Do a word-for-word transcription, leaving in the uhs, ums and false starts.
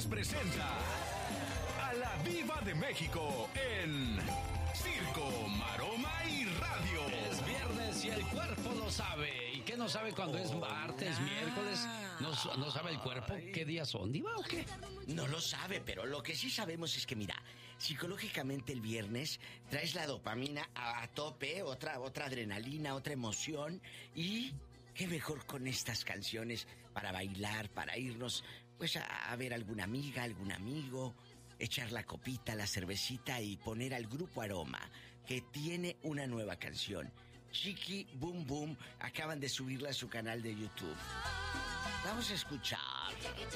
Novelas presenta a la Diva de México en Circo, Maroma y Radio. Es viernes y el cuerpo lo sabe. ¿Y qué no sabe cuando es martes, miércoles? ¿No, ¿No sabe el cuerpo qué días son, Diva, o qué? No lo sabe, pero lo que sí sabemos es que, mira, psicológicamente el viernes traes la dopamina a, a tope, otra, otra adrenalina, otra emoción. Y qué mejor con estas canciones para bailar, para irnos pues a, a ver alguna amiga, algún amigo, echar la copita, la cervecita y poner al Grupo Aroma, que tiene una nueva canción. Chiqui Boom Boom, acaban de subirla a su canal de YouTube. Vamos a escuchar.